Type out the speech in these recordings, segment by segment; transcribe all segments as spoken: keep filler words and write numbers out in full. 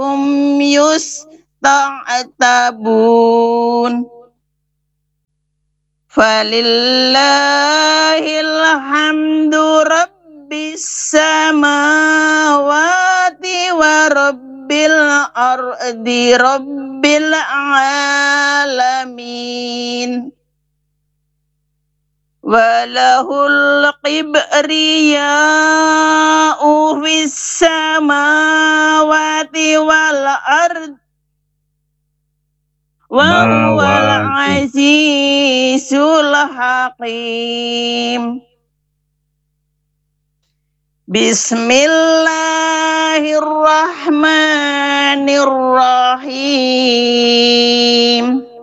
hum yusta'tabun. Falillahil hamdu rabbis samawati wa rabbil ardi rabbil alamin. Walahul kibriya'u fis samawati wal ard wa huwal azizul hakim. Bismillahirrahmanirrahim.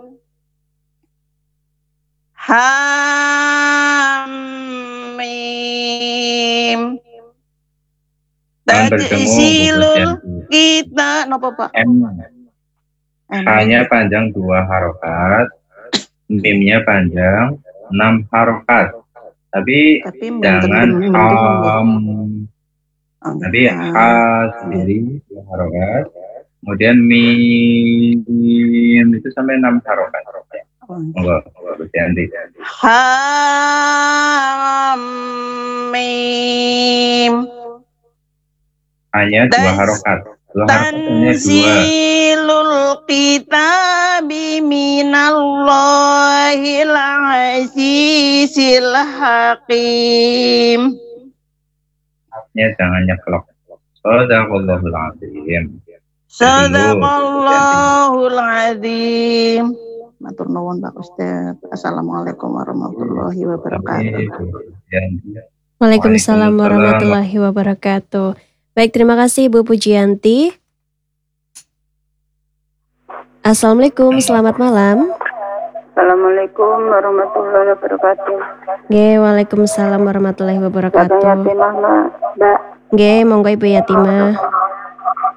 Hamim. Tanzilul kita napa Pak? M. H-nya panjang dua harokat, mimnya panjang enam harokat. Tapi, Tapi jangan ham. Nanti H sendiri dua harokat, kemudian mim itu sampai enam harokat. Enggak, enggak berganti. Hamim. Hanya dua harokat. Tanzilul kitabi minallahil azizil hakim. Ya, jangan nyeklok. Shadaqallahul azim. Shadaqallahul azim. Matur nuwun Pak Ustaz. Assalamualaikum warahmatullahi wabarakatuh. Waalaikumsalam warahmatullahi wabarakatuh. Baik, terima kasih Ibu Pujianti. Assalamualaikum, selamat malam. Assalamualaikum warahmatullahi wabarakatuh. Nggih, waalaikumsalam warahmatullahi wabarakatuh. Yatimah, Mbak. Nggih, monggo Ibu Yatimah.